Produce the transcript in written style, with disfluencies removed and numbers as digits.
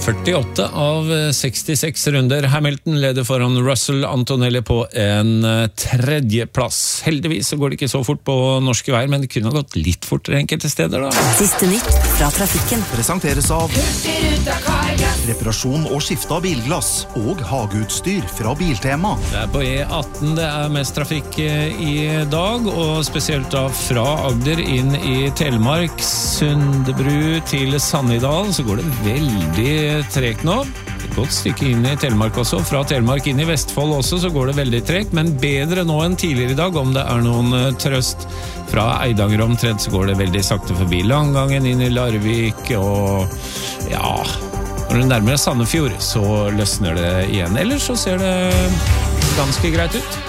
48 av 66 runder. Hamilton leder foran Russell, Antonelli på en tredjeplass. Heldigvis så går det ikke så fort på norske veier, men det kunne ha gått litt fortere enkelte steder da. Siste nytt fra trafikken. Presenteres av reparasjon og skifte av bilglass og hageutstyr fra Biltema. Det er på E18 det er mest trafikk i dag, og spesielt da fra Agder inn i Telemark, Sundebru til Sannidal, så går det veldig trekt nå. Et godt stykke inn i Telemark også. Fra Telemark inn i Vestfold også så går det veldig trekt, men bedre nå enn tidligere i dag om det er noen trøst. Fra Eidanger omtrent så går det veldig sakte forbi Langangen inn i Larvik, og ja, når det nærmer Sandefjord så løsner det igjen. Ellers så ser det ganske greit ut.